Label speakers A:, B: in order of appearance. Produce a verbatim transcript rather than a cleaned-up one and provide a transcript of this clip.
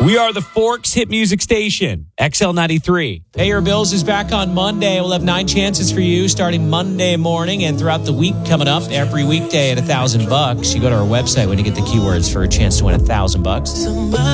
A: We are the Forks Hit Music Station, X L ninety-three.
B: Pay Your Bills is back on Monday. We'll have nine chances for you starting Monday morning and throughout the week coming up. Every weekday at a thousand bucks. You go to our website when you get the keywords for a chance to win a thousand bucks.